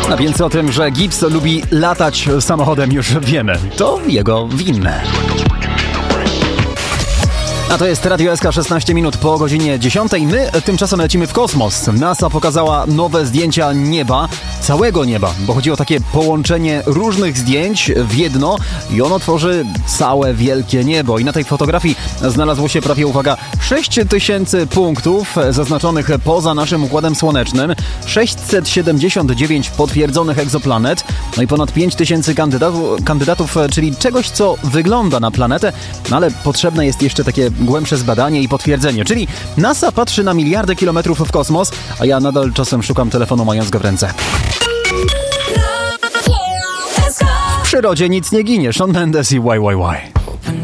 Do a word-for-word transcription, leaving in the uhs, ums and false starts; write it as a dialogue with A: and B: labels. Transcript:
A: A więc o tym, że Gibbs lubi latać samochodem, już wiemy. To jego winne. A to jest Radio S K, szesnaście minut po godzinie dziesiątej. My tymczasem lecimy w kosmos. NASA pokazała nowe zdjęcia nieba, całego nieba, bo chodzi o takie połączenie różnych zdjęć w jedno i ono tworzy całe wielkie niebo. I na tej fotografii znalazło się prawie, uwaga, sześć tysięcy punktów zaznaczonych poza naszym Układem Słonecznym, sześćset siedemdziesiąt dziewięć potwierdzonych egzoplanet, no i ponad pięć tysięcy kandydatów, kandydatów, czyli czegoś, co wygląda na planetę, no ale potrzebne jest jeszcze takie głębsze zbadanie i potwierdzenie. Czyli NASA patrzy na miliardy kilometrów w kosmos, a ja nadal czasem szukam telefonu, mając go w ręce. W przyrodzie nic nie ginie. Shawn Mendes i Y Y Y.